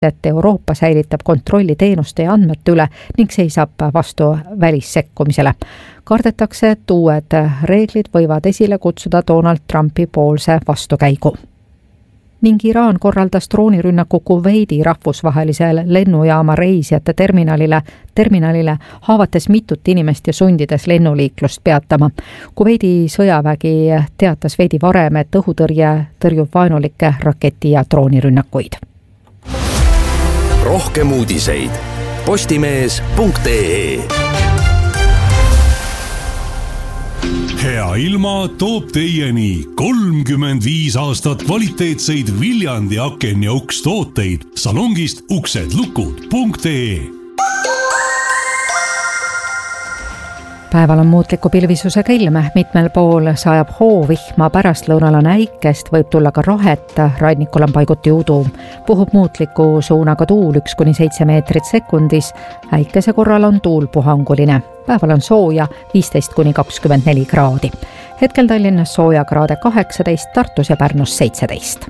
et Euroopa säilitab kontrolli teenuste ja andmete üle ning seisab vastu välissekkumisele. Kardetakse, et uued reeglid võivad esile kutsuda Donald Trumpi poolse vastukäigu. Ning Iraan korraldas droonirünnaku Kuveidi rahvusvahelisel lennujaama reisijate terminalile haavates mitut inimest ja sundides lennuliiklust peatama. Kuveidi sõjavägi teatas veidi varem, et õhutõrje tõrjub vaenulikke raketi- ja droonirünnakuid. Rohkem uudiseid postimees.ee. Hea ilma toob teieni 35 aastat kvaliteetseid Viljandi aken- ja ukstooteid salongist uksedlukud.ee. Päeval on muutliku pilvisusega ilm, mitmel pool sajab hoovihma, pärastlõunal on äikest, võib tulla ka rahet, rannikul on paiguti udu. Puhub muutliku suunaga tuul 1-7 meetrit sekundis, äikese korral on tuul puhanguline. Päeval on sooja 15-24 kraadi. Hetkel Tallinnas sooja kraade 18, Tartus ja Pärnus 17.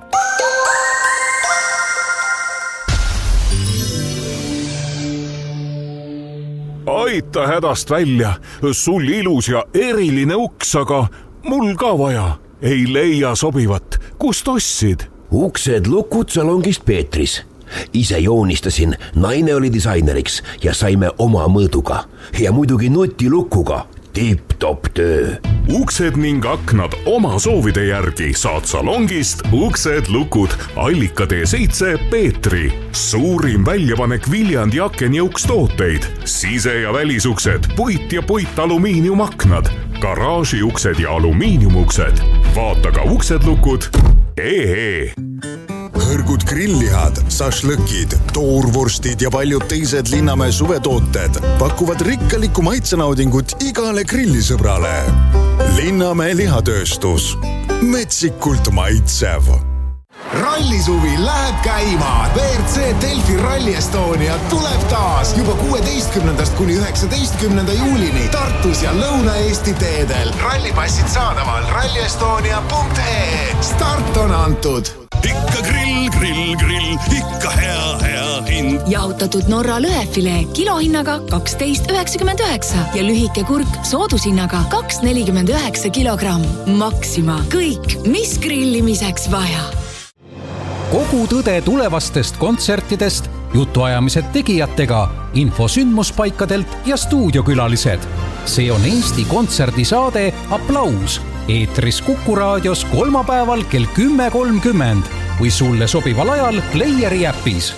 Aita hädast välja, sul ilus ja eriline uks, aga mul ka vaja. Ei leia sobivat, kust ostsid? Uksed lukud salongist Peetris. Ise joonistasin, naine oli disaineriks ja saime oma mõõduga. Ja muidugi nutilukuga. Tipp-top töö. Uksed ning aknad oma soovide järgi saad salongist Uksed lukud Allika T7 Peetri. Suurim väljapanek Viljandi aken- ja ukstooteid. Sise- ja välisuksed, puit- ja puitalumiiniumaknad, garaažiuksed ja alumiiniumuksed. Vaata ka uksedlukud.ee. Hõrgud grillihad, sašlõkid, toorvorstid ja paljud teised Linnamäe suvetooted pakuvad rikkalikku maitsenaudingut igale grillisõbrale. Linnamäe lihatööstus. Metsikult maitsev. Rallisuvi läheb käima. WRC Delfi Rally Estonia tuleb taas juba 16-19 juulini Tartus ja Lõuna-Eesti teedel. Rallipassid saadaval rallyestonia.ee. Start on antud. Ikka grill, ikka hea hind. Jahutatud Norra lõhefilee kilohinnaga 12,99 ja lühike kurk soodushinnaga 2,49 kilogramm. Maxima. Kõik, mis grillimiseks vaja. Kogu tõde tulevastest kontsertidest, jutuajamised tegijatega, info sündmuspaikadelt ja stuudiokülalised. See on Eesti kontserdisaade Applaus. Eetris Kuku raadios kolmapäeval kell 10.30 või sulle sobival ajal Playeri äpis.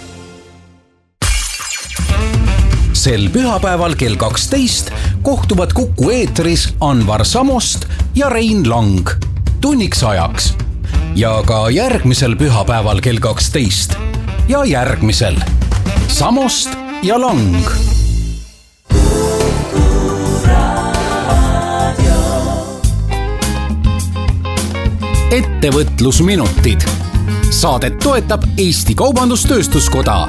Sel pühapäeval kell 12 kohtuvad Kuku eetris Anvar Samost ja Rein Lang. Tunniks ajaks. Ja ka järgmisel pühapäeval kell 12. Ja järgmisel. Samost ja Lang. Ettevõtlusminutid. Saadet toetab Eesti Kaubandus-Tööstuskoda.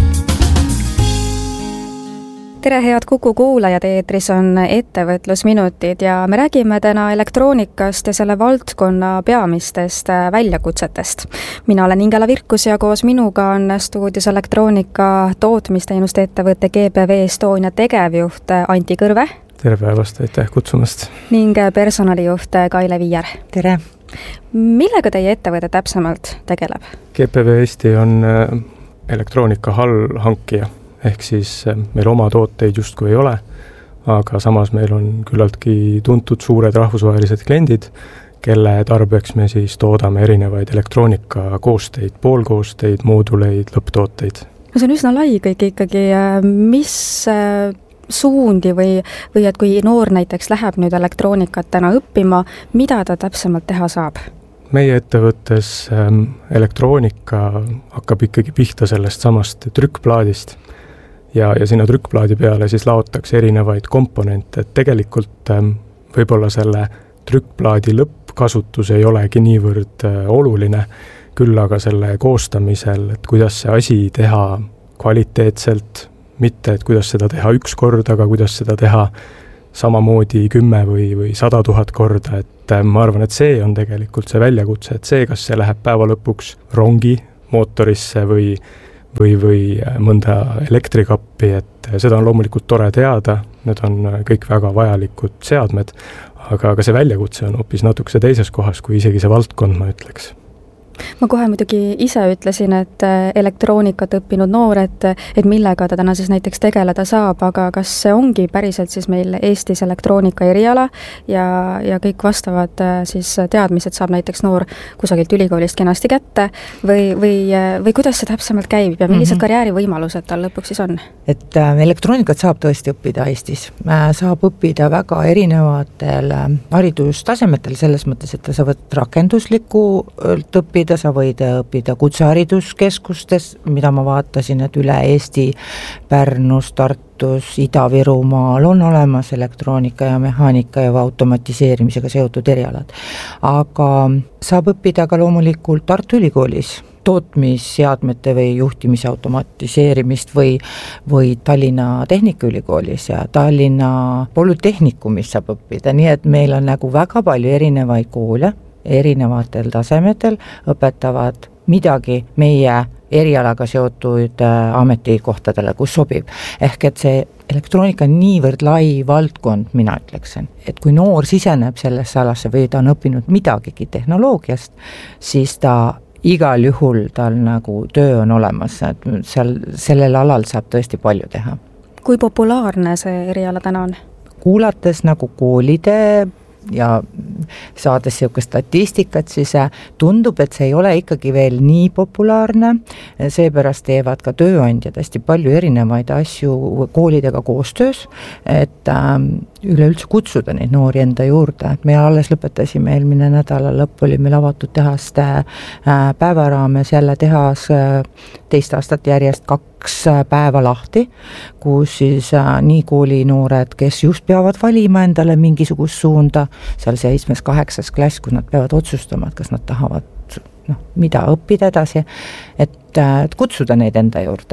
Tere head Kuku kuulajad, eetris on ettevõtlusminutid ja me räägime täna elektroonikast ja selle valdkonna peamistest väljakutsetest. Mina olen Ingela Virkus ja koos minuga on stuudios elektroonika tootmisteenuste ettevõtte GPV Estonia tegevjuht Anti Kõrve. Tere päevast, aitäh kutsumast. Ning personalijuht Kaile Viier. Tere. Millega teie ettevõte täpsemalt tegeleb? GPV Eesti on elektroonika hankija, ehk siis meil oma tooteid justkui ei ole, aga samas meil on küllaltki tuntud suured rahvusvahelised kliendid, kelle tarbeks me siis toodame erinevaid elektroonika koosteid, poolkoosteid, mooduleid, lõpptooteid. No see on üsna lai kõik ikkagi. Mis suundi või et kui noor näiteks läheb nüüd elektroonikat täna õppima, mida ta täpsemalt teha saab? Meie ettevõttes elektroonika hakkab ikkagi pihta sellest samast trükkplaadist ja sinna trükkplaadi peale siis laotakse erinevaid komponente. Tegelikult võib-olla selle trükkplaadi lõppkasutus ei olegi niivõrd oluline, küll aga selle koostamisel, et kuidas see asi teha kvaliteetselt, mitte et kuidas seda teha üks kord, aga kuidas seda teha samamoodi 10 või 100 000 korda, et ma arvan, et see on tegelikult see väljakutse, et see, kas see läheb päeva lõpuks rongi mootorisse või või mõnda elektrikappi, et seda on loomulikult tore teada, need on kõik väga vajalikud seadmed, aga see väljakutse on hoopis natukese teises kohas, kui isegi see valdkond, ma ütleks. Ma kohe muidugi ise ütlesin, et elektroonikat õppinud noor, et millega ta täna siis näiteks tegeleda saab, aga kas see ongi päriselt siis meil Eestis elektroonika eriala ja kõik vastavad siis teadmised saab näiteks noor kusagilt ülikoolist kenasti kätte või kuidas see täpsemalt käib ja millised karjäärivõimalused tal lõpuks siis on? Et elektroonikat saab tõesti õppida Eestis. Saab õppida väga erinevatel haridustasemetel, selles mõttes, et sa võid rakenduslikult õppida, sa võid õppida kutsehariduskeskustes, mida ma vaatasin, et üle Eesti, Pärnus, Tartus, Ida-Virumaal on olemas elektroonika ja mehaanika ja automatiseerimisega seotud erialad. Aga saab õppida ka loomulikult Tartu Ülikoolis tootmisseadmete või juhtimise automatiseerimist või Tallinna Tehnikaülikoolis ja Tallinna Polütehnikumis saab õppida, nii et meil on nagu väga palju erinevaid koole, erinevatel tasemetel õpetavad midagi meie erialaga seotud ametikohtadele, kus sobib. Ehk et see elektroonika on niivõrd lai valdkond, mina ütleksin, et kui noor siseneb sellesse alasse või ta on õppinud midagigi tehnoloogiast, siis ta igal juhul tal nagu töö on olemas, et sellel alal saab tõesti palju teha. Kui populaarne see eriala täna on? Kuulates nagu koolide ja saades siuke statistikat, siis tundub, et see ei ole ikkagi veel nii populaarne, seepärast teevad ka tööandjad hästi palju erinevaid asju koolidega koostöös, et üleüldse kutsuda neid noori enda juurde. Me alles lõpetasime eelmine nädala lõpp, oli meil avatud tehaste päeva raames jälle tehas 2 aastat järjest 2 päeva lahti, kus siis nii kooli noored, kes just peavad valima endale mingisugust suunda, seal 7.-8. klass, kus nad peavad otsustama, et kas nad tahavad mida õppida edasi, et kutsuda neid enda juurde,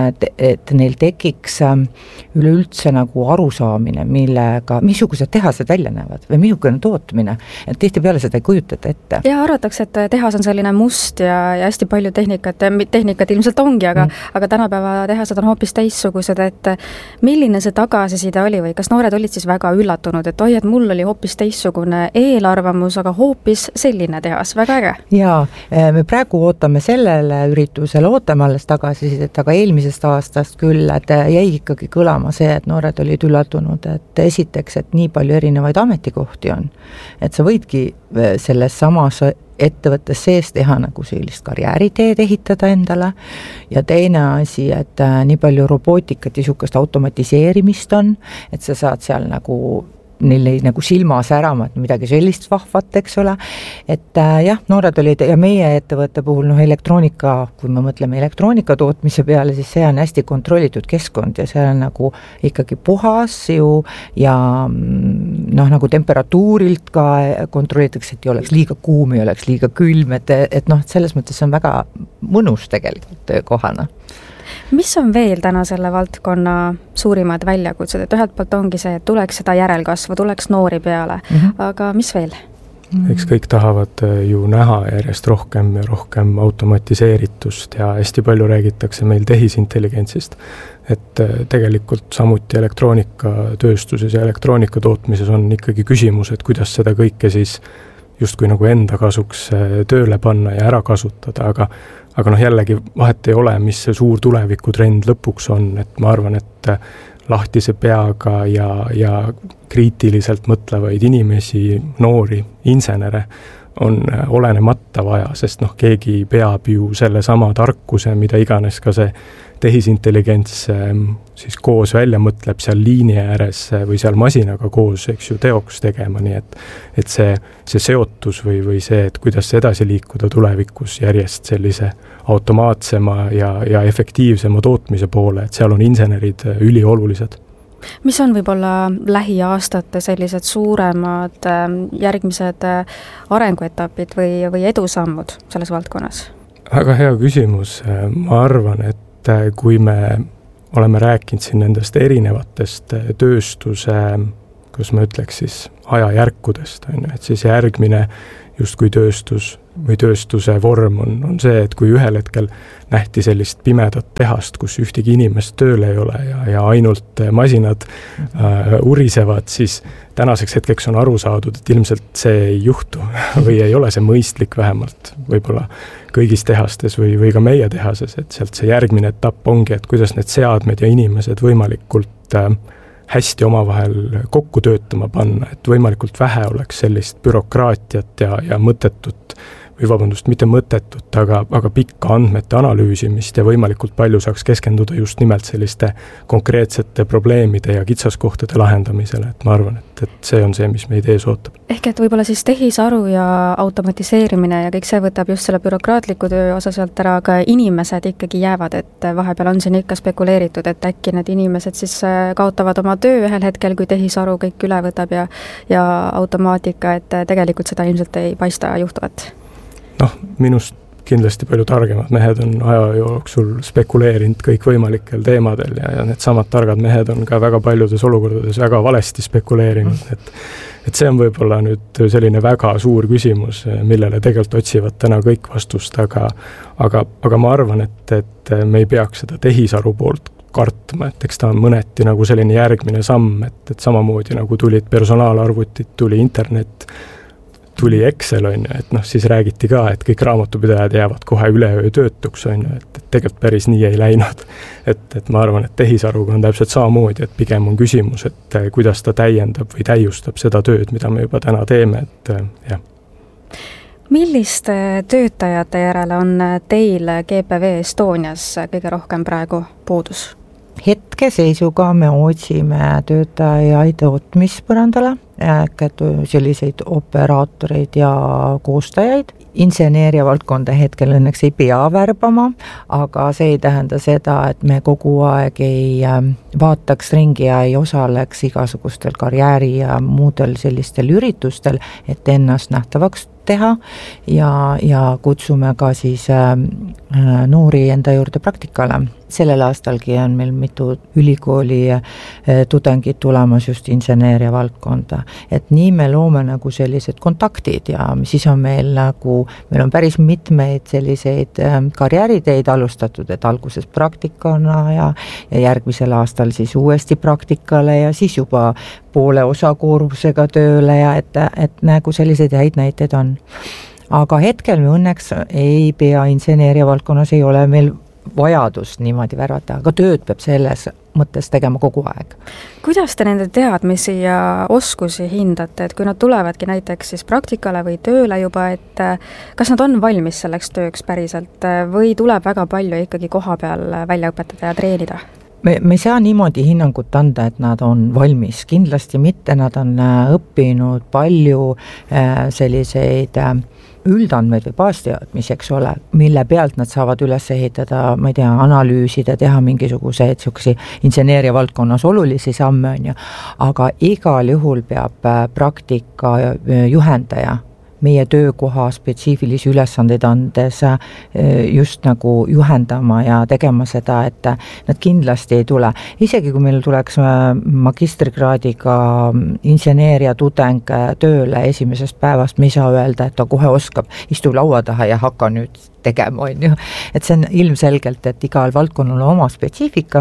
et neil tekiks üleüldse nagu arusaamine, missugused tehased välja näevad või missugune tootmine, et tihtipeale seda ei kujutata ette. Ja arvatakse, et tehas on selline must ja hästi palju tehnikat ilmselt ongi, aga tänapäeva tehased on hoopis teissugused, et milline see tagasiside oli või kas noored olid siis väga üllatunud, et et mul oli hoopis teissugune eelarvamus, aga hoopis selline tehas, väga äge? Jaa, me praegu ootame sellele ootame alles tagasisidet, aga eelmisest aastast küll, et jäi ikkagi kõlama see, et noored olid üllatunud, et esiteks, et nii palju erinevaid ametikohti on, et sa võidki selles samas ettevõttes sees teha nagu sellist karjääriteed ehitada endale ja teine asi, et nii palju robootikat ja niisugust automatiseerimist on, et sa saad seal nagu neil ei nagu silma särama, et midagi sellist vahvat, eks ole, et jah, noored olid ja meie ettevõtte puhul elektroonika, kui me mõtleme elektroonika tootmise peale, siis see on hästi kontrollitud keskkond ja see on nagu ikkagi puhas ju ja nagu temperatuurilt ka kontrollitakse, et ei oleks liiga kuum, ei oleks liiga külm, et selles mõttes on väga mõnus tegelikult töökohana. Mis on veel täna selle valdkonna suurimad väljakutsed, et ühelt poolt ongi see, et tuleks seda järelkasvu, tuleks noori peale, aga mis veel? Eks kõik tahavad ju näha järjest rohkem ja rohkem automatiseeritust ja hästi palju räägitakse meil tehisintelligentsist, et tegelikult samuti elektroonikatööstuses ja elektroonika tootmises on ikkagi küsimus, et kuidas seda kõike siis justkui nagu enda kasuks tööle panna ja ära kasutada, aga jällegi vahet ei ole, mis see suur tulevikutrend lõpuks on, et ma arvan, et lahtise peaga ja kriitiliselt mõtlevaid inimesi, noori, insenere on olenemata vaja, sest keegi peab ju selle sama tarkuse, mida iganes ka see tehisintelligents siis koos välja mõtleb seal liini ääres või seal masinaga koos, eks ju, teoks tegema, nii et see seotus või see, et kuidas edasi liikuda tulevikus järjest sellise automaatsema ja efektiivsema tootmise poole, et seal on insenerid üliolulised. Mis on võib-olla lähiaastate sellised suuremad järgmised arenguetapid või edusammud selles valdkonnas? Väga hea küsimus. Ma arvan, et kui me oleme rääkinud siin nendest erinevatest tööstuse kus ma ütleks siis ajajärkudest, et siis järgmine justkui tööstus või tööstuse vorm on see, et kui ühel hetkel nähti sellist pimedat tehast, kus ühtegi inimest tööl ei ole ja ainult masinad urisevad, siis tänaseks hetkeks on aru saadud, et ilmselt see ei juhtu või ei ole see mõistlik vähemalt võib-olla kõigis tehastes või ka meie tehases, et sealt see järgmine etapp ongi, et kuidas need seadmed ja inimesed võimalikult hästi omavahel kokku töötama panna, et võimalikult vähe oleks sellist bürokraatiat ja mõttetut, või vabandust, mitte mõttetut, aga pikka andmete analüüsimist ja võimalikult palju saaks keskenduda just nimelt selliste konkreetsete probleemide ja kitsaskohtade lahendamisele, et ma arvan, et see on see, mis meid ees ootab. Ehk et võib-olla siis tehisaru ja automatiseerimine ja kõik see võtab just selle bürokraatliku töö osa sealt ära, aga inimesed ikkagi jäävad, et vahepeal on siin ikka spekuleeritud, et äkki need inimesed siis kaotavad oma töö ühel hetkel, kui tehisaru kõik üle võtab ja automaatika, et tegelikult seda ilmselt ei paista juhtuvat. Minust kindlasti palju targemad mehed on aja jooksul spekuleerinud kõikvõimalikel teemadel ja need samad targad mehed on ka väga paljudes olukordades väga valesti spekuleerinud, et see on võib-olla nüüd selline väga suur küsimus, millele tegelikult otsivad täna kõik vastust, aga ma arvan, et me ei peaks seda tehisaru poolt kartma, et eks ta on mõneti nagu selline järgmine samm, et samamoodi nagu tulid personaalarvutid, tuli internet, tuli Excel, et siis räägiti ka, et kõik raamatupidajad jäävad kohe üleöö töötuks, et tegelikult päris nii ei läinud. Et ma arvan, et tehisaruga on täpselt samamoodi, et pigem on küsimus, et kuidas ta täiendab või täiustab seda tööd, mida me juba täna teeme, et jah. Milliste töötajate järele on teil GPV Estonias kõige rohkem praegu puudus? Hetkeseisuga me otsime töötajaid tootmispõrandale, selliseid operaatoreid ja koostajaid. Inseneeria valdkonda hetkel õnneks ei pea värbama, aga see ei tähenda seda, et me kogu aeg ei vaataks ringi ja ei osaleks igasugustel karjääri ja muudel sellistel üritustel, et ennast nähtavaks teha ja kutsume ka siis noori enda juurde praktikale. Sellel aastalgi on meil mitu ülikooli tudengid tulemas just inseneeria valdkonda. Et nii me loome nagu sellised kontaktid ja siis on meil on päris mitmeid selliseid karjääriteid alustatud, et alguses praktikana ja järgmisel aastal siis uuesti praktikale ja siis juba poole osakoormusega tööle ja et nagu selliseid häid näiteid on. Aga hetkel me õnneks ei pea inseneeria valdkonnas, ei ole meil vajadust niimoodi värvata, aga tööd peab selles mõttes tegema kogu aeg. Kuidas te nende teadmisi ja oskusi hindate, et kui nad tulevadki näiteks siis praktikale või tööle juba, et kas nad on valmis selleks tööks päriselt või tuleb väga palju ikkagi koha peal välja õpetada ja treenida? Me ei saa niimoodi hinnangut anda, et nad on valmis, kindlasti mitte, nad on õppinud palju selliseid üldandmeid või baasteadmisi, eks ole, mille pealt nad saavad üles ehitada, ma ei tea, analüüsida, teha mingisuguseid inseneeria valdkonnas olulisi samme, aga igal juhul peab praktika juhendaja meie töökoha spetsiifilisi ülesandeid andes just nagu juhendama ja tegema seda, et nad kindlasti ei tule. Isegi kui meil tuleks magistrikraadiga inseneeria tudeng tööle esimesest päevast, me ei saa öelda, et ta kohe oskab, istub laua taha ja hakka nüüd tegema, Et see on ilmselgelt, et igal valdkonnal on oma spetsiifika,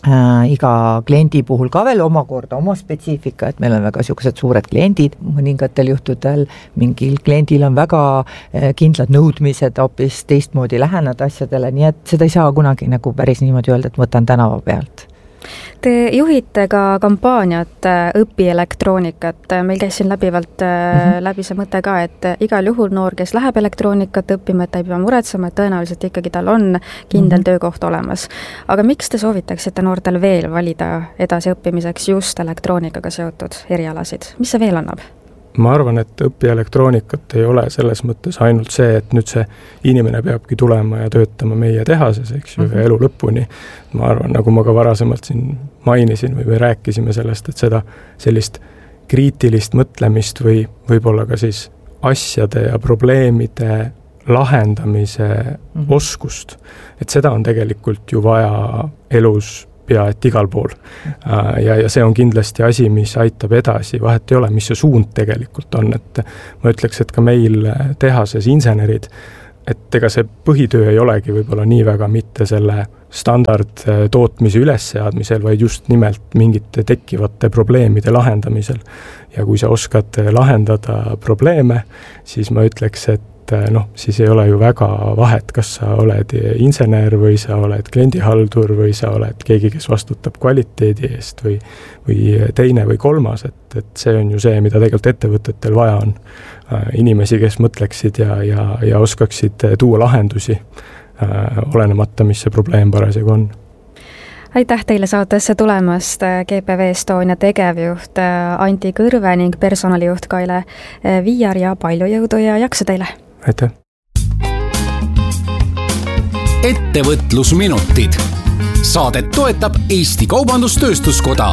iga kliendi puhul ka veel omakorda oma spetsiifika, et meil on väga sellised suured kliendid, mõningatel juhtudel mingil kliendil on väga kindlad nõudmised, hoopis teistmoodi läheneda asjadele, nii et seda ei saa kunagi nagu päris niimoodi öelda, et võtan tänava pealt. Te juhite ka kampaaniat Õpi elektroonikat, meil käis siin läbivalt läbi see mõte ka, et igal juhul noor, kes läheb elektroonikat õppima, et ta ei pea muretsema, et tõenäoliselt ikkagi tal on kindel töökoht olemas. Aga miks te soovitaksite noortel veel valida edasi õppimiseks just elektroonikaga seotud erialasid? Mis see veel annab? Ma arvan, et õpi elektroonikat ei ole selles mõttes ainult see, et nüüd see inimene peabki tulema ja töötama meie tehases, eks ju, elu lõpuni. Ma arvan, nagu ma ka varasemalt siin mainisin või rääkisime sellest, et seda sellist kriitilist mõtlemist või võib-olla ka siis asjade ja probleemide lahendamise oskust, et seda on tegelikult ju vaja elus pea et igal pool. Ja see on kindlasti asi, mis aitab edasi, vahet ei ole, mis see suund tegelikult on, et ma ütleks, et ka meil tehases insenerid, et ega see põhitöö ei olegi võib-olla nii väga mitte selle standard tootmise ülesseadmisel, vaid just nimelt mingite tekkivate probleemide lahendamisel. Ja kui sa oskad lahendada probleeme, siis ma ütleks, et siis ei ole ju väga vahet, kas sa oled insener või sa oled kliendihaldur või sa oled keegi, kes vastutab kvaliteedi eest või teine või kolmas, et see on ju see, mida tegelikult ettevõtetel vaja on. Inimesi, kes mõtleksid ja oskaksid tuua lahendusi, olenemata, mis see probleem parasjagu on. Aitäh teile saatesse tulemast, GPV Estonia tegevjuht Anti Kõrve ning personalijuht Kaile Viiar ja palju jõudu ja jaksu teile! Aitäh! Ettevõtlusminutid. Saadet toetab Eesti Kaubandus-Tööstuskoda.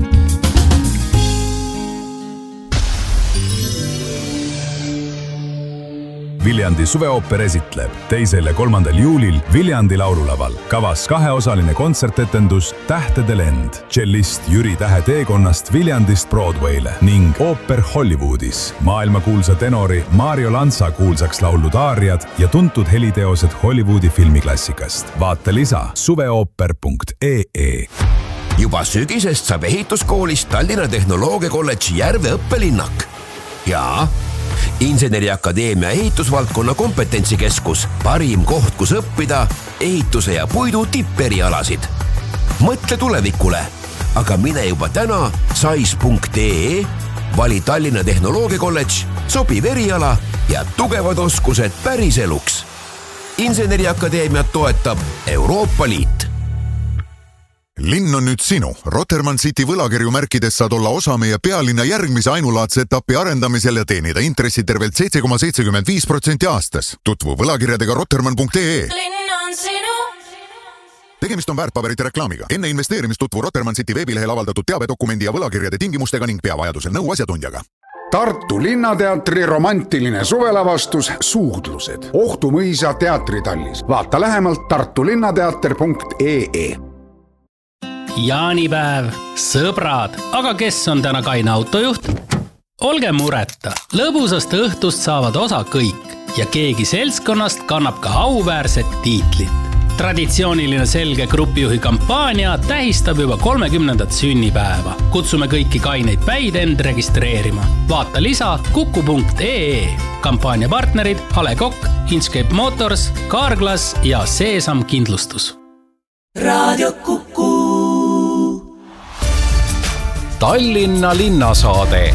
Viljandi suveooper esitleb 2. ja 3. juulil Viljandi laululaval. Kavas 2-osaline kontsertetendus Tähtede lend, tšellist Jüri Tähe teekonnast Viljandist Broadway'le ning ooper Hollywoodis. Maailmakuulsa tenori Mario Lanza kuulsaks laulud aariad ja tuntud heliteosed Hollywoodi filmiklassikast. Vaata lisa suveooper.ee. Juba sügisest saab ehituskoolist Tallinna Tehnoloogiakolledži Järve õppelinnak. Ja Inseneriakadeemia ehitusvaldkonna kompetentsikeskus, parim koht, kus õppida ehituse ja puidu tipperialasid. Mõtle tulevikule, aga mine juba täna sais.ee, vali Tallinna Tehnoloogiakolledž, sobiv eriala ja tugevad oskused päris eluks. Inseneriakadeemiat toetab Euroopa Liit. Linn on nüüd sinu. Rotermann City võlakirju märkides saad olla osa meie pealinna järgmise ainulaadse etapi arendamisel ja teenida intressi tervelt 7,75% aastas. Tutvu võlakirjadega rotermann.ee. Linn on sinu. Tegemist on väärtpaberite reklaamiga. Enne investeerimist tutvu Rotermann City veebilehel avaldatud teabedokumendi ja võlakirjade tingimustega ning pea vajadusel nõu asjatundjaga. Tartu Linnateatri romantiline suvelavastus Suudlused. Ohtu mõisa teatritallis. Vaata lähemalt tartulinnateater.ee. Jaanipäev, sõbrad, aga kes on täna kaine autojuht? Olge mureta, lõbusast õhtust saavad osa kõik ja keegi seltskonnast kannab ka auväärset tiitlit. Traditsiooniline selge grupijuhi kampaania tähistab juba 30. sünnipäeva. Kutsume kõiki kaineid päid end registreerima. Vaata lisa kuku.ee. Kampaania partnerid Hale Kokk, Inchcape Motors, Carglass ja Seesam Kindlustus. Radio Kuku. Tallinna linnasaade.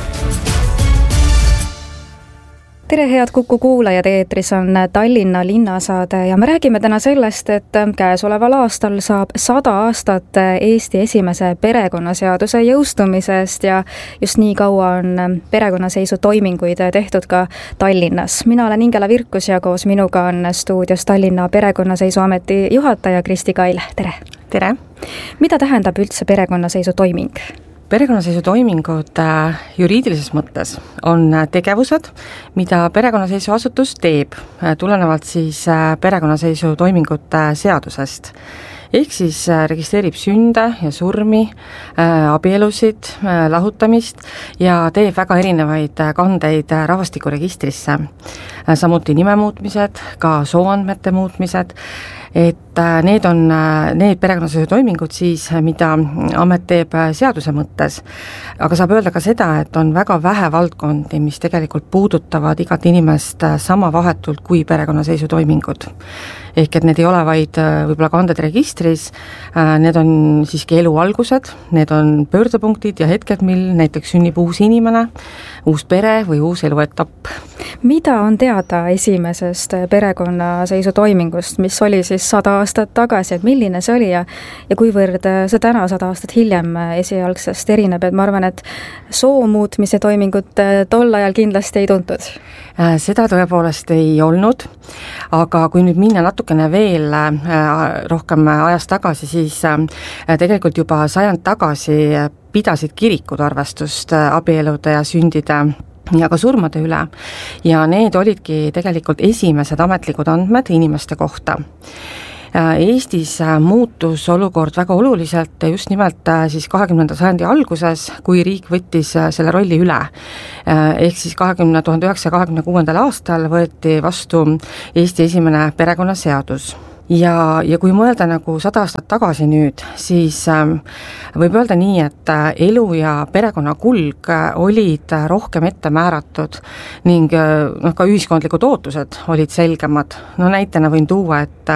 Tere head Kuku kuulajad, eetris on Tallinna linnasaade ja me räägime täna sellest, et käesoleval aastal saab 100 aastat Eesti esimese perekonnaseaduse jõustumisest ja just nii kaua on perekonnaseisutoiminguid tehtud ka Tallinnas. Mina olen Ingela Virkus ja koos minuga on stuudios Tallinna Perekonnaseisuameti juhataja Kristi Kail. Tere! Tere! Mida tähendab üldse perekonnaseisutoiming? Perekonnaseisutoimingud juriidilises mõttes on tegevused, mida perekonnaseisuasutus teeb, tulenevalt siis perekonnaseisutoimingute seadusest. Ehk siis registreerib sünde ja surmi, abielusid, lahutamist ja teeb väga erinevaid kandeid rahvastikuregistrisse. Samuti nime muutmised, ka sooandmete muutmised, et need on need perekonnaseisutoimingud siis, mida amet teeb seaduse mõttes. Aga saab öelda ka seda, et on väga vähe valdkondi, mis tegelikult puudutavad igat inimest sama vahetult kui perekonnaseisutoimingud. Ehk et need ei ole vaid võib-olla kanded registris, need on siiski elu algused, need on pöördepunktid ja hetked, mil näiteks sünnib uus inimene, uus pere või uus eluetapp. Mida on teada esimesest perekonnaseisutoimingust, mis oli siis 100 aastat tagasi, et milline see oli ja kuivõrd see täna 100 aastat hiljem esialgsest erineb, et ma arvan, et soo muutmise toimingut tol ajal kindlasti ei tuntud? Seda tõepoolest ei olnud, aga kui nüüd minna natukene veel rohkem ajast tagasi, siis tegelikult juba sajand tagasi pidasid kirikud arvestust abielude ja sündide ja ka surmade üle ja need olidki tegelikult esimesed ametlikud andmed inimeste kohta. Eestis muutus olukord väga oluliselt just nimelt siis 20. sajandi alguses, kui riik võttis selle rolli üle. Ehk siis 1926. aastal võeti vastu Eesti esimene perekonnaseadus. Ja kui mõelda nagu 100 aastat tagasi nüüd, siis võib öelda nii, et elu ja perekonna kulg olid rohkem ette määratud ning ka ühiskondlikud ootused olid selgemad. No näitena võin tuua, et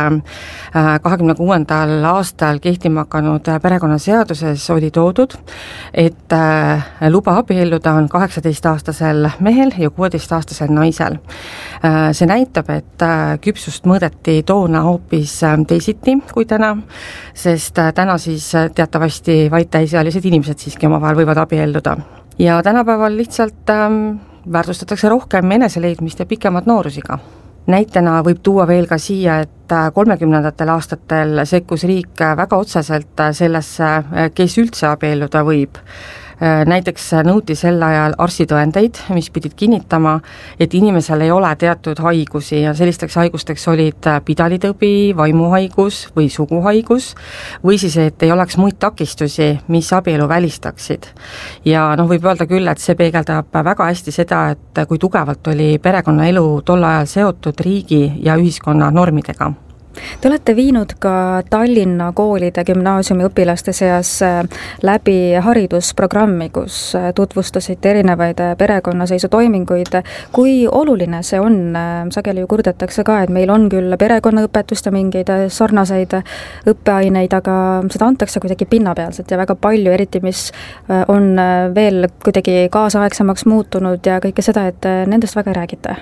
26. aastal kehtima hakanud perekonnaseaduses oli toodud, et luba abielluda on 18-aastasel mehel ja 16-aastasel naisel. See näitab, et küpsust mõõdeti toona hoopis teisiti kui täna, sest täna siis teatavasti vaid täisealised inimesed siiski omavahel võivad abielluda. Ja tänapäeval lihtsalt väärtustatakse rohkem eneseleidmist ja pikemat noorusiga. Näitena võib tuua veel ka siia, et 30. aastatel sekkus riik väga otseselt sellesse, kes üldse abielluda võib. Näiteks nõuti sel ajal arstitõendeid, mis pidid kinnitama, et inimesel ei ole teatud haigusi ja sellisteks haigusteks olid pidalitõbi, vaimuhaigus või suguhaigus või siis, et ei oleks muid takistusi, mis abielu välistaksid. Ja võib öelda küll, et see peegeldab väga hästi seda, et kui tugevalt oli perekonnaelu tol ajal seotud riigi ja ühiskonna normidega. Te olete viinud ka Tallinna koolide gümnaasiumi õpilaste seas läbi haridusprogrammi, kus tutvustasite erinevaid perekonnaseisutoiminguid. Kui oluline see on? Sageli ju kurdetakse ka, et meil on küll perekonnaõpetust ja mingeid sarnaseid õppeaineid, aga seda antakse kuidagi pinnapealselt ja väga palju, eriti mis on veel kuidagi kaasaegsemaks muutunud ja kõike seda, et nendest väga ei räägita.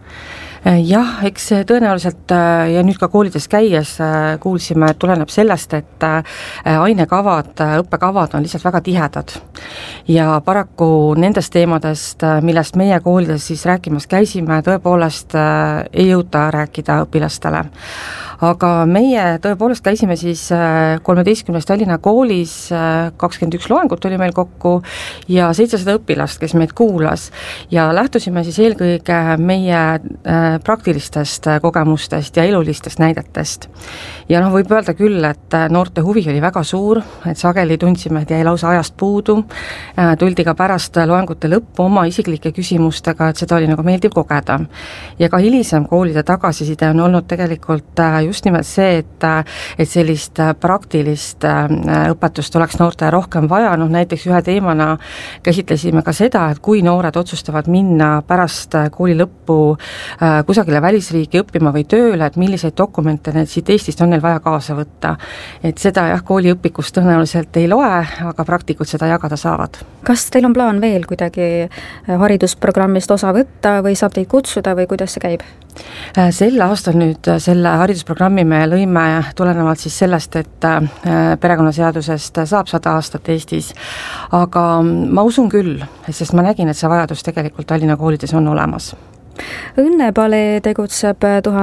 Jah, eks tõenäoliselt ja nüüd ka koolides käies kuulsime, et tuleneb sellest, et ainekavad, õppekavad on lihtsalt väga tihedad. Ja paraku nendest teemadest, millest meie koolides siis rääkimas käisime, tõepoolest ei jõuta rääkida õpilastele. Aga meie tõepoolest käisime siis 13 Tallinna koolis, 21 loengut oli meil kokku ja 700 õpilast, kes meid kuulas ja lähtusime siis eelkõige meie praktilistest kogemustest ja elulistest näidetest. Ja võib öelda küll, et noorte huvi oli väga suur, et sageli tundsime, et jäi lausa ajast puudu, tuldi ka pärast loengute lõppu oma isiklike küsimustega, et seda oli nagu meeldiv kogeda. Ja ka hilisem koolide tagasiside on olnud tegelikult just nimelt see, et sellist praktilist õpetust oleks noorte rohkem vaja, näiteks ühe teemana käsitlesime ka seda, et kui noored otsustavad minna pärast kooli lõppu kusagile välisriigi õppima või tööle, et milliseid dokumente need siit Eestist on neil vaja kaasa võtta. Et seda jah, kooliõpikust tõenäoliselt ei loe, aga praktikud seda jagada saavad. Kas teil on plaan veel kuidagi haridusprogrammist osa võtta või saab teid kutsuda või kuidas see käib? Sel aastal nüüd selle haridusprogrammi me lõime tulenevalt siis sellest, et perekonnaseadusest saab 100 aastat Eestis, aga ma usun küll, sest ma nägin, et see vajadus tegelikult Tallinna koolides on olemas. Õnnepalee tegutseb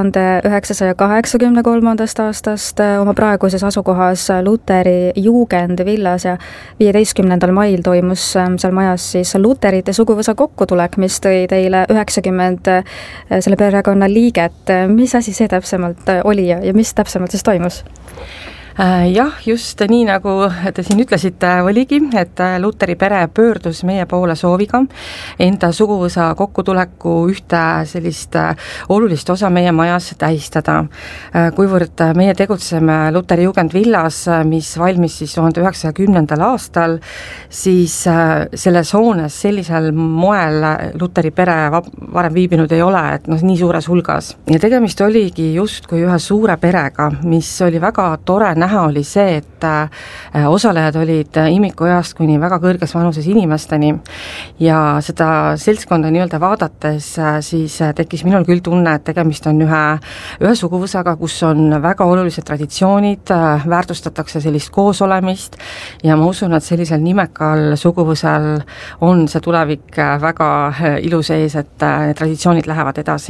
1983. aastast oma praeguses asukohas Luteri Jugendvillas ja 15. mail toimus seal majas siis luterite suguvõsa kokkutulek, mis tõi teile 90 selle perekonna liiget. Mis asi see täpsemalt oli ja mis täpsemalt siis toimus? Jah, just nii nagu te siin ütlesite, oligi, et Luteri pere pöördus meie poole sooviga enda suguvõsa kokkutuleku ühte sellist olulist osa meie majas tähistada. Kuivõrd meie tegutseme Luteri Jugendvillas, mis valmis siis 1910. aastal, siis selles hoones sellisel moel Luteri pere varem viibinud ei ole, et nii suures hulgas. Ja tegemist oligi just kui ühe suure perega, mis oli väga tore näha oli see, et osalejad olid imikueast kuni väga kõrges vanuses inimesteni ja seda seltskonda nii-öelda vaadates siis tekkis minul küll tunne, et tegemist on ühe suguvõsaga, kus on väga olulised traditsioonid, väärtustatakse sellist koosolemist ja ma usun, et sellisel nimekal suguvõsal on see tulevik väga ilus ees, et traditsioonid lähevad edasi.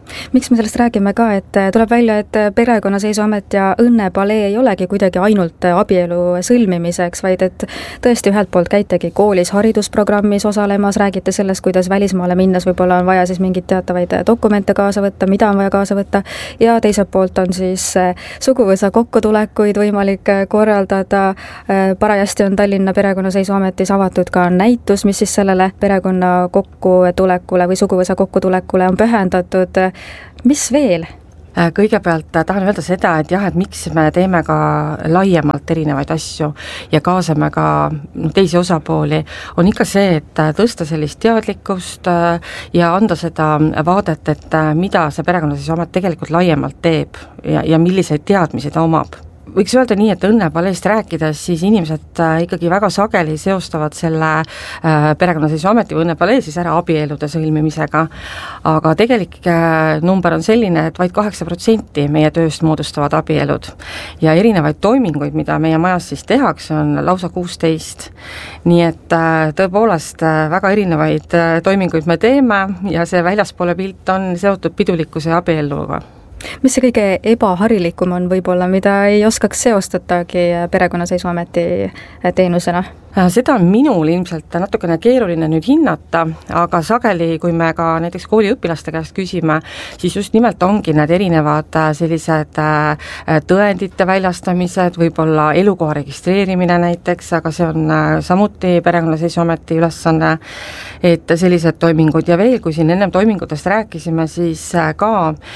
Miks me sellest räägime ka, et tuleb välja, et Perekonnaseisuamet ja õnnepalee ei olegi kuidagi ainult abielu sõlmimiseks, vaid et tõesti ühelt poolt käitegi koolis haridusprogrammis osalemas, räägite sellest, kuidas välismaale minnes võib-olla on vaja siis mingeid teatavaid dokumente kaasa võtta, mida on vaja kaasa võtta, ja teiselt poolt on siis suguvõsa kokkutulekuid võimalik korraldada. Parajasti on Tallinna Perekonnaseisuametis avatud ka näitus, mis siis sellele perekonna kokkutulekule või suguvõsa kokkutulekule on pühendatud. Mis veel? Kõigepealt tahan öelda seda, et jah, et miks me teeme ka laiemalt erinevaid asju ja kaasame ka teisi osapooli, on ikka see, et tõsta sellist teadlikkust ja anda seda vaadet, et mida see Perekonnaseisuamet tegelikult laiemalt teeb ja milliseid teadmisi ta omab. Võiks öelda nii, et õnnepaleest rääkides, siis inimesed ikkagi väga sageli seostavad selle Perekonnaseisuameti või õnnepalee siis ära abielude sõlmimisega, aga tegelik number on selline, et vaid 8% meie tööst moodustavad abielud ja erinevaid toiminguid, mida meie majas siis tehakse, on lausa 16. Nii et tõepoolest väga erinevaid toiminguid me teeme ja see väljaspoole pilt on seotud pidulikkuse ja abieluga. Mis see kõige ebaharilikum on võib-olla, mida ei oskaks seostatagi Perekonnaseisuameti teenusena? Seda on minul ilmselt natukene keeruline nüüd hinnata, aga sageli, kui me ka näiteks kooliõpilaste käest küsime, siis just nimelt ongi need erinevad sellised tõendite väljastamised, võib-olla elukoha registreerimine näiteks, aga see on samuti Perekonnaseisuameti ülesanne, et sellised toimingud ja veel, kui siin ennem toimingutest rääkisime, siis ka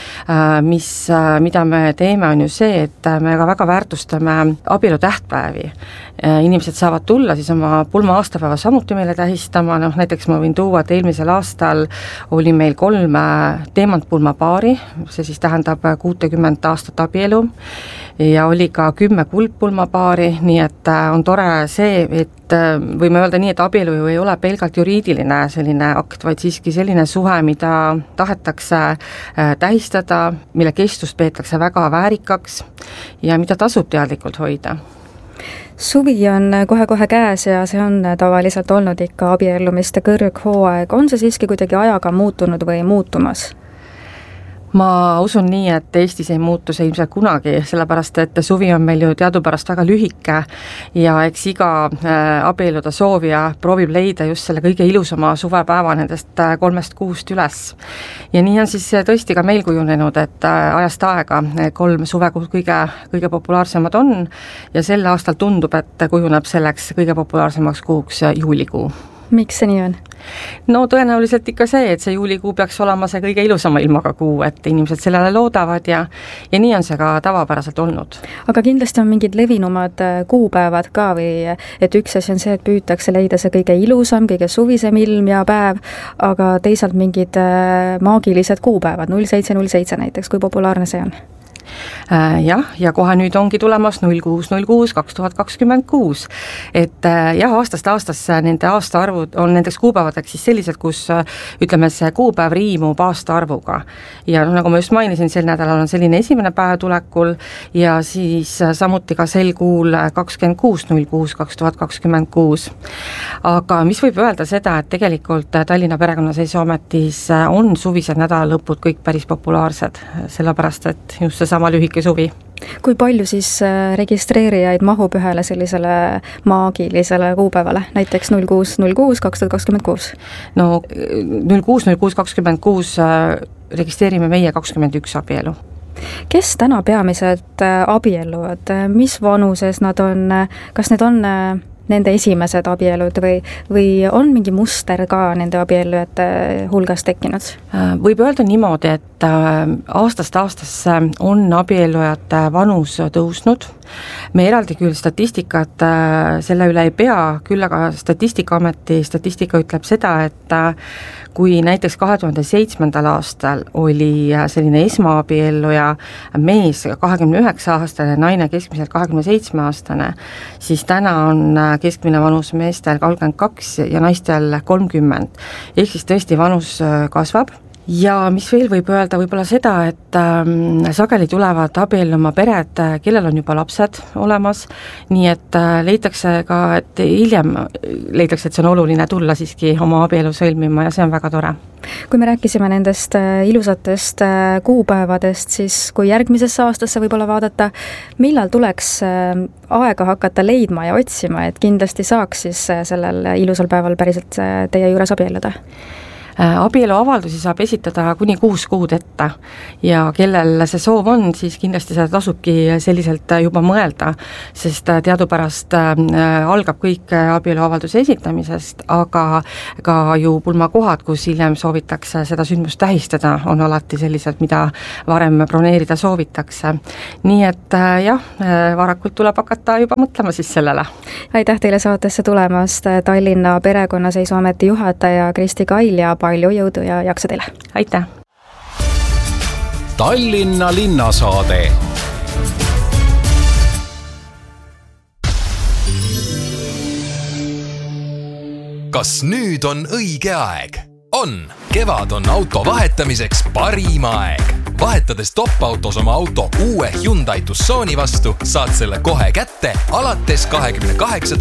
mida me teeme, on ju see, et me ka väga väärtustame abielu tähtpäevi. Inimesed saavad tulla siis oma pulma aastapäeva samuti meile tähistama, näiteks ma võin tuua, et eelmisel aastal oli meil 3 teemantpulma paari, see siis tähendab 60 aastat abielu, ja oli ka 10 kuldpulma paari, nii et on tore see, et võime öelda nii, et abielu ju ei ole pelgalt juriidiline selline akt, vaid siiski selline suhe, mida tahetakse tähistada, mille kestust peetakse väga väärikaks ja mida tasub teadlikult hoida. Suvi on kohe-kohe käes ja see on tavaliselt olnud ikka abiellumiste kõrghooaeg. On see siiski kuidagi ajaga muutunud või muutumas? Ma usun nii, et Eestis ei muutu see ilmselt kunagi, sellepärast et suvi on meil ju teadupärast väga lühike ja eks iga abieluda soovija proovib leida just selle kõige ilusama suvepäeva nendest 3 kuust üles. Ja nii on siis tõesti ka meil kujunenud, et ajast aega 3 suvekuud kõige populaarsemad on ja sel aastal tundub, et kujuneb selleks kõige populaarsemaks kuuks juulikuu. Miks see nii on? No tõenäoliselt ikka see, et see juulikuu peaks olema see kõige ilusama ilmaga kuu, et inimesed sellele loodavad ja nii on see ka tavapäraselt olnud. Aga kindlasti on mingid levinumad kuupäevad ka või et üks asi on see, et püütakse leida see kõige ilusam, kõige suvisem ilm ja päev, aga teisalt mingid maagilised kuupäevad, 07.07 näiteks, kui populaarne see on? Jah, ja kohe nüüd ongi tulemas 06.06.2026, et jah, aastast aastasse nende aastaarvud on nendeks kuupäevadeks siis sellised, kus ütleme, see kuupäev riimub aastaarvuga ja nagu ma just mainisin, sel nädalal on selline esimene päev tulekul ja siis samuti ka sel kuul 26.06.2026. Aga mis võib öelda seda, et tegelikult Tallinna Perekonnaseisuametis on suvised nädalalõpud kõik päris populaarsed, sellepärast et just see sama lühike suvi. Kui palju siis registreerijaid mahub ühele sellisele maagilisele kuupäevale, näiteks 06.06.2026? No 06.06.2026 registreerime meie 21 abielu. Kes täna peamiselt abielluvad, mis vanuses nad on, kas need on nende esimesed abielud või on mingi muster ka nende abiellujate hulgas tekkinud? Võib öelda niimoodi, et aastast aastasse on abiellujate vanus tõusnud. Me eraldi küll statistikat selle üle ei pea, küll aga Statistikaameti statistika ütleb seda, et kui näiteks 2007. aastal oli selline esmaabielluja mees 29-aastane, naine keskmiselt 27-aastane, siis täna on keskmine vanus meestel 32 ja naistel 30. Ehk siis tõesti vanus kasvab ja mis veel võib öelda, võib-olla seda, et sageli tulevad abielluma pered, kellel on juba lapsed olemas, nii et leitakse ka, et hiljem leitakse, et see on oluline tulla siiski oma abielu sõlmima ja see on väga tore. Kui me rääkisime nendest ilusatest kuupäevadest, siis kui järgmisesse aastasse võib-olla vaadata, millal tuleks aega hakata leidma ja otsima, et kindlasti saaks siis sellel ilusal päeval päriselt teie juures abielluda? Abieluavaldusi saab esitada kuni 6 kuud ette ja kellel see soov on, siis kindlasti seda tasubki selliselt juba mõelda, sest teadupärast algab kõik abieluavalduse esitamisest, aga ka ju pulmakohad, kus hiljem soovitakse seda sündmust tähistada, on alati sellised, mida varem broneerida soovitakse. Nii et jah, varakult tuleb hakata juba mõtlema siis sellele. Aitäh teile saatesse tulemast, Tallinna Perekonnaseisuameti juhataja Kristi Kail ja palju jõudu ja jaksa teile. Aitäh! Tallinna linnasaade. Kas nüüd on õige aeg? On! Kevad on auto vahetamiseks parim aeg. Vahetades top-autos oma auto uue Hyundai Tucsoni vastu, saad selle kohe kätte alates 28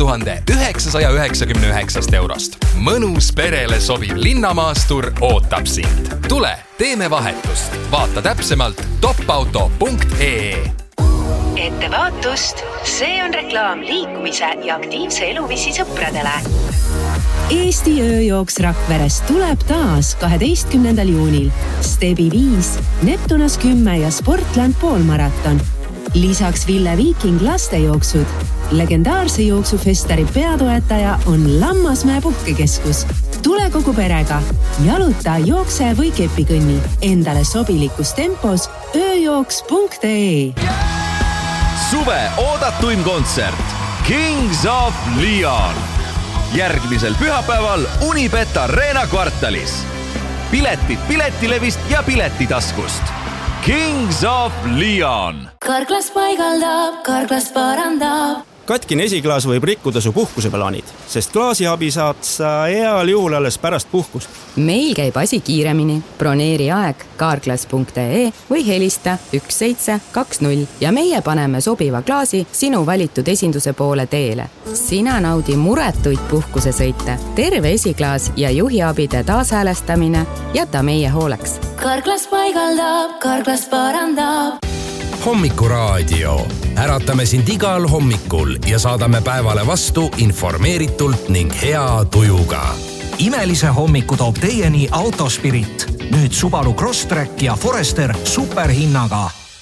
999 eurost. Mõnus perele sobiv linnamaastur ootab sind. Tule, teeme vahetust. Vaata täpsemalt topauto.ee. Ettevaatust, see on reklaam liikumise ja aktiivse eluviisi sõpradele. Eesti ööjooks Rakverest tuleb taas 12. juunil. Stebi 5, Neptunas 10 ja Sportland poolmaraton. Lisaks Ville Viiking lastejooksud. Legendaarse jooksufestari peatoetaja on Lammasmäe puhkekeskus. Tule kogu perega. Jaluta, jookse või kepikõnni. Endale sobilikus tempos ööjooks.ee. Suve oodatuim kontsert Kings of Leon. Järgmisel pühapäeval Unibet Arena kvartalis. Piletid Piletilevist ja Piletitaskust. Kings of Leon. Karklas paigaldab, karklas parandab. Katkine esiklaas võib rikkuda su puhkuseplaanid, sest klaasiabi saad sa heal juhul alles pärast puhkust. Meil käib asi kiiremini. Broneeri aeg karklas.ee või helista 1720 ja meie paneme sobiva klaasi sinu valitud esinduse poole teele. Sina naudi muretuid puhkusesõite, terve esiklaas ja juhiabide taashäälestamine jäta meie hooleks. Karklas paigaldab, karklas parandab. Hommikuraadio. Äratame sind igal hommikul ja saadame päevale vastu informeeritult ning hea tujuga. Imelise hommiku toob teieni Autospirit. Nüüd Subaru Crosstrek ja Forester superhinnaga.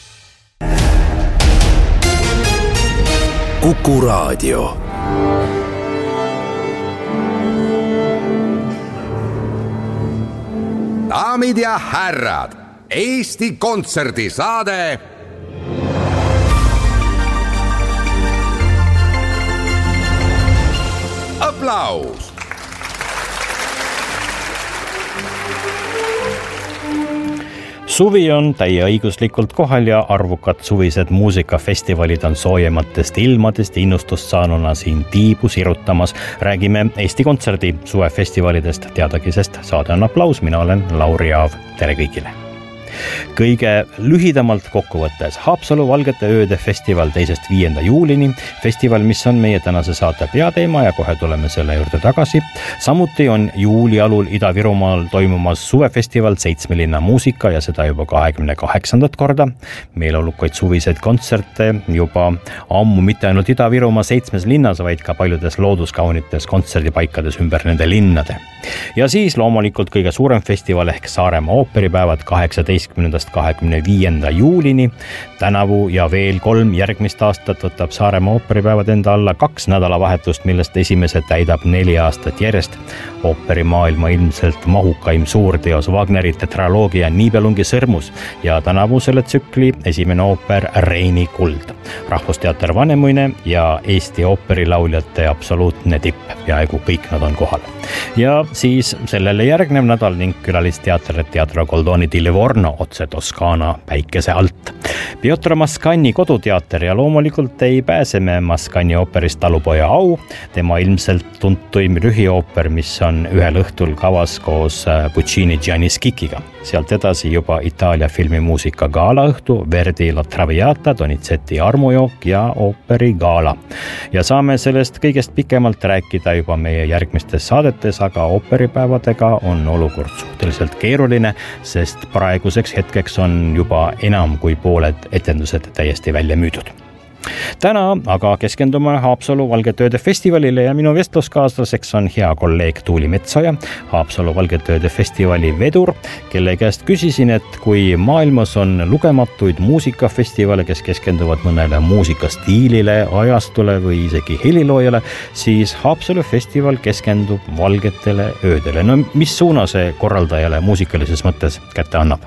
Kuku Raadio. Daamid ja härrad, Eesti kontserdisaade Aplaus! Suvi on täieõiguslikult kohal ja arvukad suvised muusikafestivalid on soojematest ilmadest innustust saanuna siin tiibu sirutamas. Räägime Eesti Kontserdi suvefestivalidest teadagi, sest saade on Aplaus. Mina olen Lauri Aav. Tere kõigile! Kõige lühidamalt kokkuvõttes Haapsalu Valgete ööde festival 2.–5. juulini. Festival, mis on meie tänase saate peateema ja kohe tuleme selle juurde tagasi. Samuti on juuli alul Ida-Virumaal toimumas suvefestival 7 linna muusika ja seda juba 28. korda. Meeleolukaid suviseid kontserte juba ammu mitte ainult Ida-Virumaa 7 linnas, vaid ka paljudes looduskaunites kontserdipaikades ümber nende linnade. Ja siis loomulikult kõige suurem festival ehk Saaremaa ooperipäevad 18. 25. juulini. Tänavu ja veel 3 järgmist aastat võtab Saaremaa ooperipäevad enda alla 2 nädalavahetust, millest esimese täidab 4 aastat järjest. Ooperimaailma ilmselt mahukaim suurteos Wagneri tetraloogia Nibelungi sõrmus ja tänavu selle tsükli esimene ooper Reini kuld. Rahvusteater Vanemuine ja Eesti ooperilauljate absoluutne tipp. Peaaegu kõik nad on kohal. Ja siis sellele järgnev nädal ning külalisteater Teatro Goldoni di Livorno otse Toskaana päikese alt. Piotr Mascagni koduteater ja loomulikult ei pääse me Mascagni ooperist Talupoja au, tema ilmselt tuntuim lühiooper, mis on ühel õhtul kavas koos Puccini Giannis Kikiga. Sealt edasi juba Itaalia filmimuusika gaalaõhtu, Verdi La Traviata, Donizetti armujook ja ooperi gaala. Ja saame sellest kõigest pikemalt rääkida juba meie järgmistes saadetes, aga ooperipäevadega on olukord suhteliselt keeruline, sest praeguseks hetkeks on juba enam kui pooled etendused täiesti välja müüdud. Täna aga keskendume Haapsalu Valgetööde festivalile ja minu vestluskaaslaseks on hea kolleeg Tuuli Metsoja, Haapsalu Valgetööde festivali vedur, kelle käest küsisin, et kui maailmas on lugematuid muusikafestivale, kes keskenduvad mõnele muusikastiilile, ajastule või isegi heliloojale, siis Haapsalu festival keskendub valgetele öödele. No mis suuna see korraldajale muusikalises mõttes kätte annab?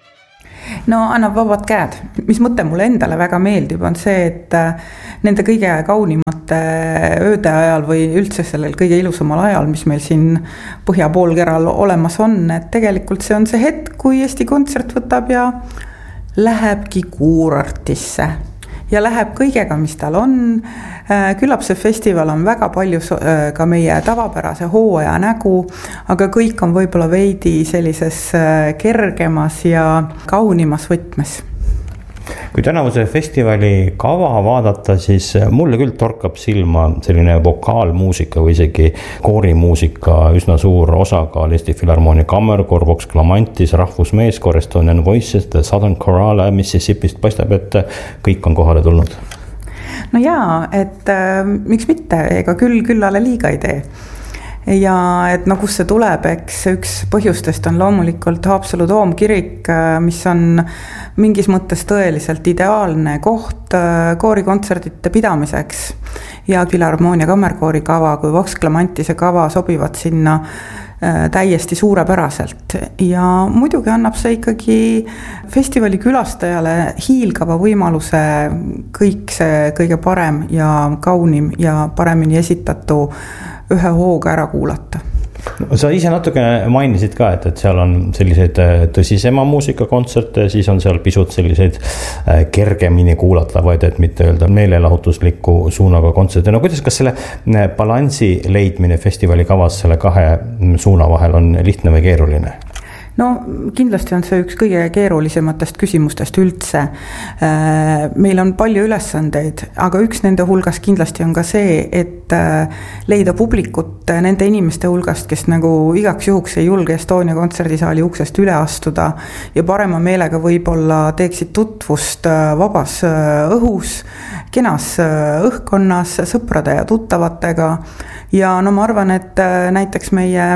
No annab vabad käed. Mis mõte mulle endale väga meeldib on see, et nende kõige kaunimate ööde ajal või üldse sellel kõige ilusamal ajal, mis meil siin põhjapoolkeral olemas on, et tegelikult see on see hetk, kui Eesti Kontsert võtab ja lähebki kuurartisse ja läheb kõigega, mis tal on. Küllap see festival on väga palju ka meie tavapärase hooaja nägu, aga kõik on võib-olla veidi sellises kergemas ja kaunimas võtmes. Kui tänavuse festivali kava vaadata, siis mulle küll torkab silma selline vokaalmuusika või isegi koorimuusika üsna suur osakaal. Eesti Filharmoonia Kammerkoor, Vox Clamantis, Rahvusmeeskoor, Estonian Voices, The Southern Chorale Mississippist paistab, et kõik on kohale tulnud. No jaa, et miks mitte, ega küllale liiga ei tee. Ja et no kus see tuleb, eks üks põhjustest on loomulikult Haapsalu Toomkirik, mis on mingis mõttes tõeliselt ideaalne koht koorikontserdite pidamiseks ja Filharmoonia Kammerkoori kava kui Vox Clamantise kava sobivad sinna täiesti suurepäraselt ja muidugi annab see ikkagi festivali külastajale hiilgava võimaluse kõik see kõige parem ja kaunim ja paremini esitatu ühe hooga ära kuulata. No, sa ise natuke mainisid ka, et seal on selliseid tõsisema muusikakontserte, siis on seal pisut selliseid kergemini kuulatavaid, et mitte öelda meelelahutusliku suunaga kontserte. No kuidas, kas selle balansi leidmine festivali kavas selle kahe suuna vahel on lihtne või keeruline? No kindlasti on see üks kõige keerulisematest küsimustest üldse. Meil on palju ülesandeid, aga üks nende hulgas kindlasti on ka see, et leida publikut nende inimeste hulgast, kes nagu igaks juhuks ei julge Estonia kontserdisaali uksest üle astuda ja parema meelega võib-olla teeksid tutvust vabas õhus, kenas õhkkonnas, sõprade ja tuttavatega. Ja no ma arvan, et näiteks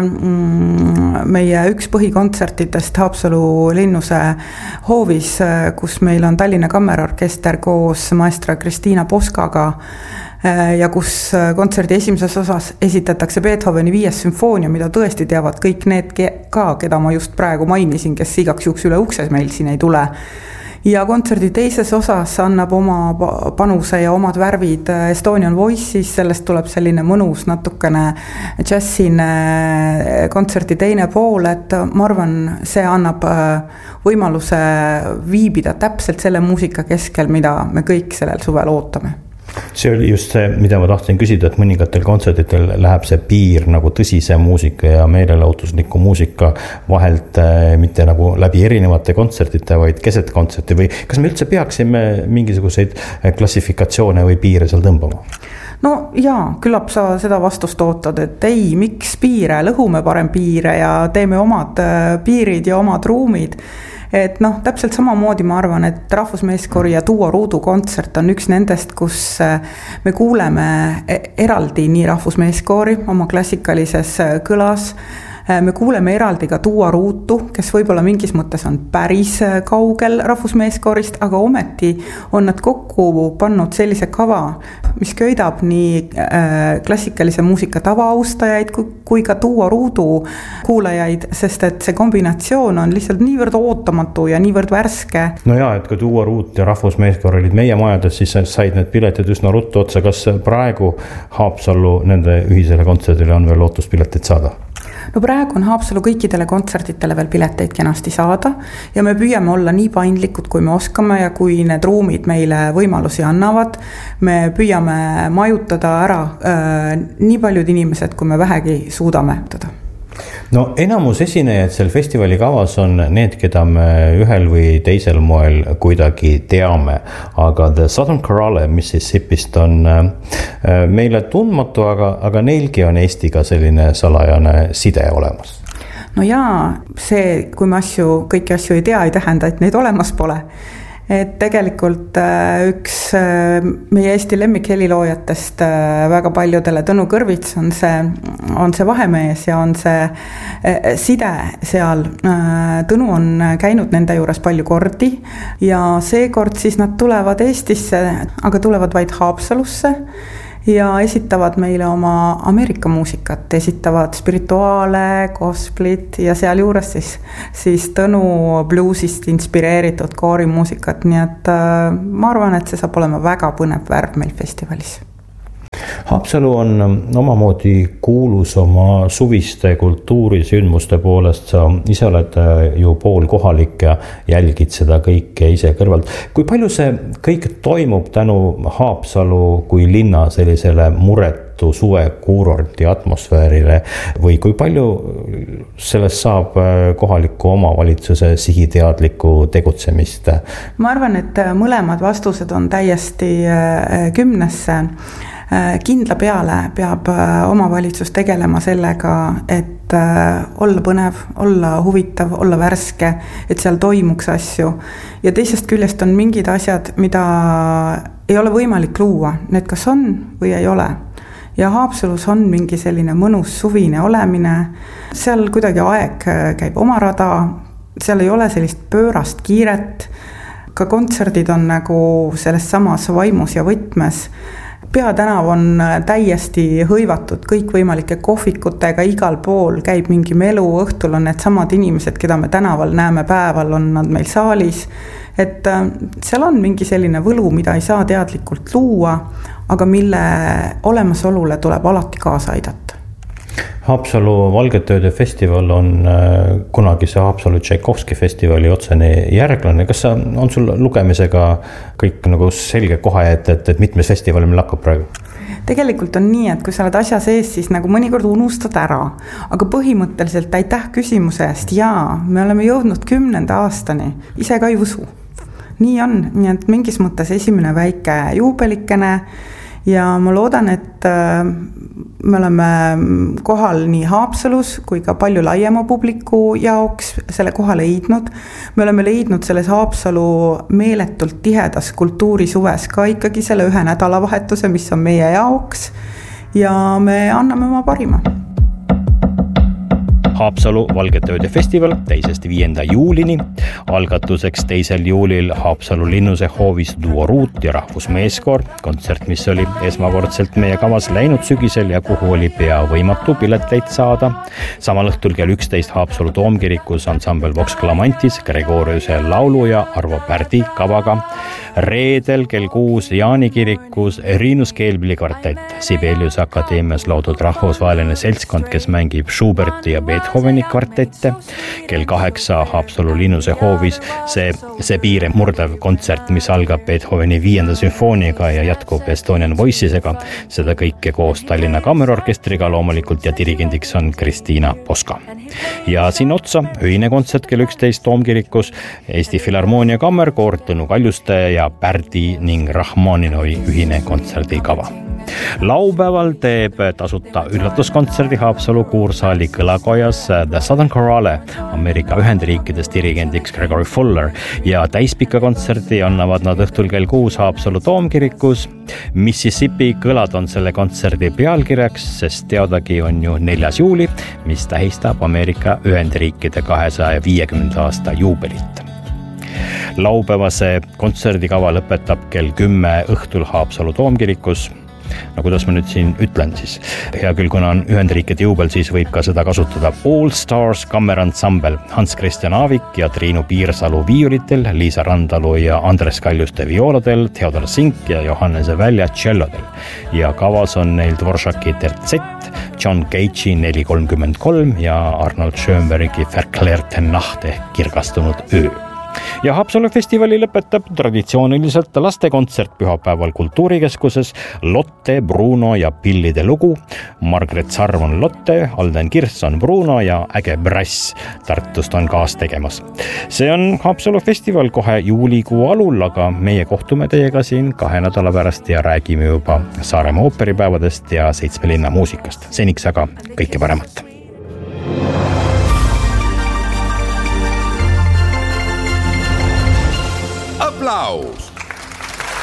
meie üks põhikontsertidest Haapsalu linnuse hoovis, kus meil on Tallinna Kammerorkester koos maestra Kristiina Poskaga ja kus kontserdi esimeses osas esitatakse Beethoveni 5. sümfoonia, mida tõesti teavad kõik need ka, keda ma just praegu mainisin, kes igaks juhuks üle ukse meil siin ei tule. Ja kontserdi teises osas annab oma panuse ja omad värvid Estonian Voices, sellest tuleb selline mõnus natukene džässine kontserdi teine pool, et ma arvan, see annab võimaluse viibida täpselt selle muusika keskel, mida me kõik sellel suvel ootame. See oli just see, mida ma tahtsin küsida, et mõningatel kontserditel läheb see piir nagu tõsise muusika ja meelelahutusliku muusika vahelt mitte nagu läbi erinevate kontsertite, vaid keset kontserti või kas me üldse peaksime mingisuguseid klassifikatsioone või piire seal tõmbama? No jaa, küllap sa seda vastust ootad, et ei, miks piire, lõhume parem piire ja teeme omad piirid ja omad ruumid. Et noh, täpselt samamoodi ma arvan, et Rahvusmeeskoori ja Duo Ruudu kontsert on üks nendest, kus me kuuleme eraldi nii Rahvusmeeskoori oma klassikalises kõlas, me kuuleme eraldi ka Duo Ruutu, kes võib-olla mingis mõttes on päris kaugel Rahvusmeeskoorist, aga ometi on nad kokku pannud sellise kava, mis köidab nii klassikalise muusika tavaaustajaid kui ka Duo Ruudu kuulajaid, sest et see kombinatsioon on lihtsalt niivõrd ootamatu ja niivõrd värske. No jaa, et kui Duo Ruut ja Rahvusmeeskoor olid meie majades, siis said need piletid üsna ruttu otsa. Kas praegu Haapsallu nende ühisele kontserdile on veel lootuspiletit saada? No praegu on Haapsalu kõikidele kontsertidele veel pileteid kenasti saada ja me püüame olla nii paindlikud, kui me oskame ja kui need ruumid meile võimalusi annavad. Me püüame majutada ära nii paljud inimesed, kui me vähegi suudame. No enamus esinejaid seal festivali kavas on need, keda me ühel või teisel moel kuidagi teame, aga The Southern Chorale Mississippist on meile tundmatu, aga neilgi on Eestiga selline salajane side olemas. No jaa, see, kui me kõiki asju ei tea, ei tähenda, et neid olemas pole. Et tegelikult üks meie Eesti lemmikheliloojatest väga paljudele Tõnu Kõrvits on see vahemees ja on see side seal. Tõnu on käinud nende juures palju kordi ja seekord siis nad tulevad Eestisse, aga tulevad vaid Haapsalusse ja esitavad meile oma Ameerika muusikat, esitavad spirituaale, gosplit ja seal juures siis Tõnu bluesist inspireeritud koorimuusikat, nii et ma arvan, et see saab olema väga põnev värv meil festivalis. Haapsalu on omamoodi kuulus oma suviste kultuurisündmuste poolest, sa ise oled ju pool kohalik ja jälgid seda kõike ise kõrvalt. Kui palju see kõik toimub tänu Haapsalu kui linna sellisele muretu suvekuurorti atmosfäärile või kui palju sellest saab kohaliku omavalitsuse sihiteadlikku tegutsemist? Ma arvan, et mõlemad vastused on täiesti 10. Kindla peale peab omavalitsus tegelema sellega, et olla põnev, olla huvitav, olla värske, et seal toimuks asju. Ja teisest küljest on mingid asjad, mida ei ole võimalik luua. Need kas on või ei ole. Ja Haapsalus on mingi selline mõnus suvine olemine. Seal kuidagi aeg käib oma rada, seal ei ole sellist pöörast kiiret. Ka kontserdid on nagu selles samas vaimus ja võtmes. Peatänav on täiesti hõivatud kõikvõimalike kohvikutega, igal pool käib mingi melu, õhtul on need samad inimesed, keda me tänaval näeme, päeval on nad meil saalis. Et seal on mingi selline võlu, mida ei saa teadlikult luua, aga mille olemasolule tuleb alati kaasa aidata. Haapsalu Valgetööde festival on kunagise Haapsalu Tšaikovski festivali otsene järglane. Kas on sul lugemisega kõik nagu selge kohe, et mitmes festivali meil hakkab praegu? Tegelikult on nii, et kui sa oled asja sees, siis nagu mõnikord unustad ära. Aga põhimõtteliselt aitäh küsimuse eest. Jaa, me oleme jõudnud 10. aastani. Ise ka ei usu. Nii on, nii et mingis mõttes esimene väike juubelikene. Ja ma loodan, et me oleme kohal nii Haapsalus kui ka palju laiema publiku jaoks selle koha leidnud. Me oleme leidnud selles Haapsalu meeletult tihedas kultuurisuves ka ikkagi selle 1 nädalavahetuse, mis on meie jaoks ja me anname oma parima. Haapsalu Valgetööde festival 2.–5. juulini. Algatuseks 2. juulil Haapsalu linnuse hoovis Duo Ruut ja rahvusmeeskoor. Kontsert, mis oli esmakordselt meie kavas läinud sügisel ja kuhu oli pea võimatu pileteid saada. Samal õhtul kell 11 Haapsalu Toomkirikus ansambel Vox Clamantis, Gregoriuse laulu ja Arvo Pärdi kavaga. Reedel kell 6 Jaani kirikus Riinus Keelpilli kvartett, Sibelius Akadeemias loodud rahvusvaheline seltskond, kes mängib Schuberti ja Beethoveni kvartette. Kell 8 Haapsalu linnuse hoovis see piire murdev kontsert, mis algab Beethoveni 5. sümfooniaga ja jätkub Estonian Voicesega. Seda kõike koos Tallinna Kammerorkestriga loomulikult ja dirigendiks on Kristiina Poska. Ja siin otsa ühine kontsert kell 11 Toomkirikus, Eesti Filharmoonia Kammerkoor, Tõnu Kaljuste ja Pärdi ning Rahmaninovi ühine kontserdikava. Laupäeval teeb tasuta üllatuskontserdi Haapsalu kuursaali kõlakojas The Southern Chorale, Ameerika Ühendriikides dirigendiks Gregory Fuller ja täispika kontserdi annavad nad õhtul kell 6 Haapsalu Toomkirikus. Mississippi kõlad on selle kontserdi pealkirjaks, sest teadagi on ju 4. juuli, mis tähistab Ameerika Ühendriikide 250. aasta juubelit. Laupäevase kontserdikava lõpetab kell 10 õhtul Haapsalu Toomkirikus. No kuidas ma nüüd siin ütlen siis? Hea küll, kuna on Ühendriikide juubel, siis võib ka seda kasutada. All Stars Kammeransambel, Hans-Christian Aavik ja Triinu Piirsalu viiulitel, Liisa Randalu ja Andres Kaljuste violadel, Theodor Sink ja Johannese Välja tšellodel. Ja kavas on neil Dvoržaki tertsett, John Cage'i 433 ja Arnold Schönbergi Verklärte Nacht ehk Kirgastunud öö. Ja Haapsalu festivali lõpetab traditsiooniliselt lastekontsert pühapäeval Kultuurikeskuses Lotte, Bruno ja Pillide lugu. Margret Sarv on Lotte, Alden Kirss on Bruno ja Äge Brass Tartust on kaas tegemas. See on Haapsalu festival kohe juulikuu alul, aga meie kohtume teiega siin 2 nädala pärast ja räägime juba Saaremaa ooperipäevadest ja 7 linna muusikast. Seniks aga kõike paremat!